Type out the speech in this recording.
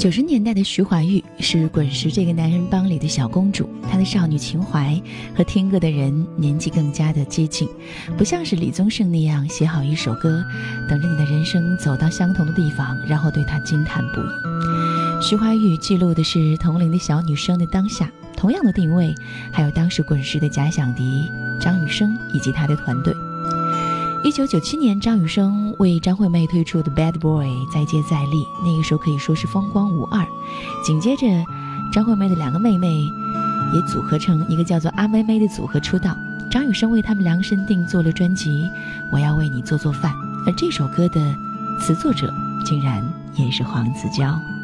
90年代的徐怀钰是滚石这个男人帮里的小公主，她的少女情怀和听歌的人年纪更加的接近，不像是李宗盛那样写好一首歌，等着你的人生走到相同的地方，然后对它惊叹不已。徐怀钰记录的是同龄的小女生的当下，同样的定位，还有当时滚石的假想敌张雨生以及他的团队。1997年，张雨生为张惠妹推出的 Bad Boy 再接再厉，那个时候可以说是风光无二。紧接着张惠妹的2个妹妹也组合成一个叫做阿妹妹的组合出道，张雨生为他们量身定做了专辑《我要为你做做饭》，而这首歌的词作者竟然也是黄子佼。